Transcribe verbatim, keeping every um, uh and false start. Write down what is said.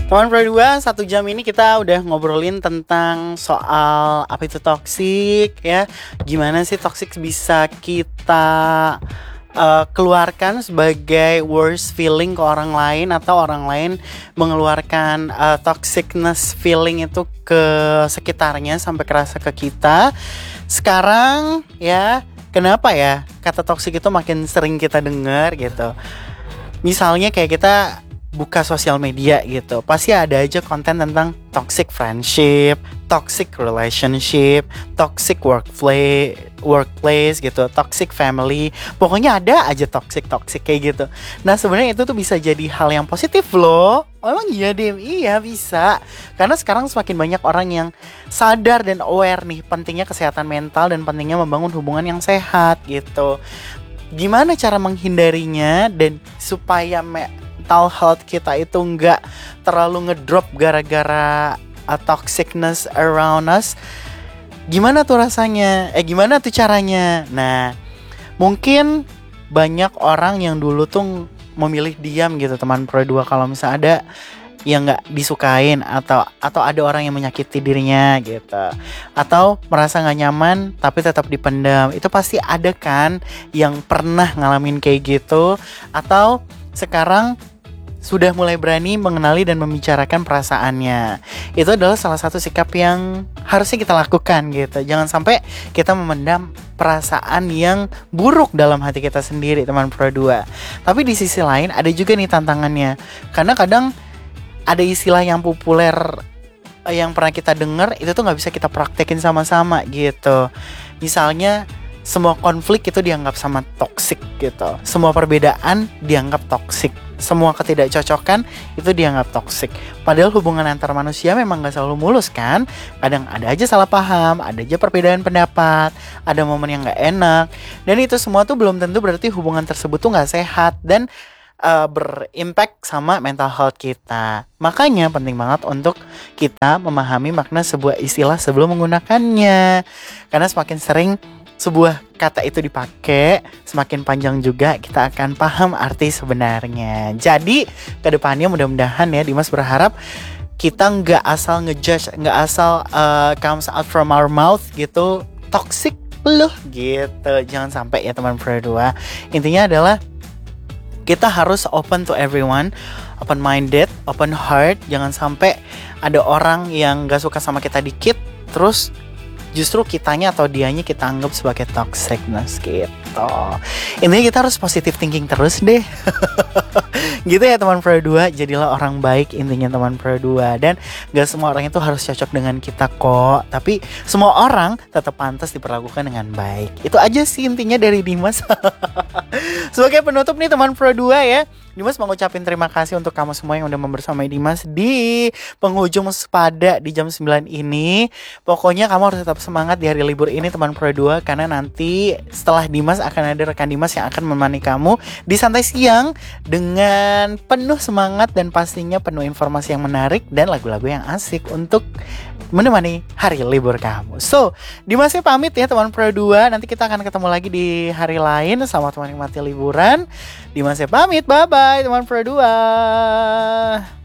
Teman Pro dua, satu jam ini kita udah ngobrolin tentang soal apa itu toxic ya. Gimana sih toxic bisa kita uh, keluarkan sebagai worst feeling ke orang lain, atau orang lain mengeluarkan uh, toxicness feeling itu ke sekitarnya sampai kerasa ke kita. Sekarang ya, kenapa ya kata toxic itu makin sering kita dengar gitu. Misalnya kayak kita buka sosial media gitu, pasti ada aja konten tentang toxic friendship, toxic relationship, toxic workplace, workplace gitu, toxic family. Pokoknya ada aja toxic toxic kayak gitu. Nah sebenarnya itu tuh bisa jadi hal yang positif loh. Oh, emang iya Dim? Iya bisa. Karena sekarang semakin banyak orang yang sadar dan aware nih pentingnya kesehatan mental dan pentingnya membangun hubungan yang sehat gitu. Gimana cara menghindarinya dan supaya me- mental health kita itu nggak terlalu ngedrop gara-gara uh, toxicness around us. Gimana tuh rasanya? Eh gimana tuh caranya? Nah, mungkin banyak orang yang dulu tuh memilih diam gitu teman Pro dua kalau misalnya ada yang nggak disukain, atau atau ada orang yang menyakiti dirinya gitu, atau merasa nggak nyaman tapi tetap dipendam. Itu pasti ada kan yang pernah ngalamin kayak gitu, atau sekarang sudah mulai berani mengenali dan membicarakan perasaannya. Itu adalah salah satu sikap yang harusnya kita lakukan gitu. Jangan sampai kita memendam perasaan yang buruk dalam hati kita sendiri, teman Pro dua. Tapi di sisi lain ada juga nih tantangannya. Karena kadang ada istilah yang populer yang pernah kita dengar, itu tuh gak bisa kita praktekin sama-sama gitu. Misalnya semua konflik itu dianggap sama toksik gitu. Semua perbedaan dianggap toksik. Semua ketidakcocokan itu dianggap toksik. Padahal hubungan antar manusia memang gak selalu mulus kan. Kadang ada aja salah paham, ada aja perbedaan pendapat, ada momen yang gak enak. Dan itu semua tuh belum tentu berarti hubungan tersebut tuh gak sehat dan uh, berimpact sama mental health kita. Makanya penting banget untuk kita memahami makna sebuah istilah sebelum menggunakannya. Karena semakin sering sebuah kata itu dipakai, semakin panjang juga kita akan paham arti sebenarnya. Jadi kedepannya mudah-mudahan ya, Dimas berharap kita nggak asal ngejudge, nggak asal uh, comes out from our mouth gitu, toxic loh gitu. Jangan sampai ya teman Pro dua. Intinya adalah kita harus open to everyone, open minded, open heart. Jangan sampai ada orang yang nggak suka sama kita dikit, terus justru kitanya atau dianya kita anggap sebagai toxicness gitu. Intinya kita harus positive thinking terus deh. Gitu ya teman Pro dua. Jadilah orang baik intinya teman Pro dua. Dan gak semua orang itu harus cocok dengan kita kok. Tapi semua orang tetap pantas diperlakukan dengan baik. Itu aja sih intinya dari Dimas. Sebagai penutup nih teman Pro dua ya, Dimas mau ngucapin terima kasih untuk kamu semua yang udah membersamai Dimas di penghujung sepada di jam sembilan ini. Pokoknya kamu harus tetap semangat di hari libur ini teman Pro dua. Karena nanti setelah Dimas akan ada rekan Dimas yang akan menemani kamu di santai siang dengan penuh semangat dan pastinya penuh informasi yang menarik dan lagu-lagu yang asik untuk menemani hari libur kamu. So, Dimasnya pamit ya teman Pro dua. Nanti kita akan ketemu lagi di hari lain. Selamat menikmati liburan. Dimasnya pamit. Bye-bye teman Pro dua.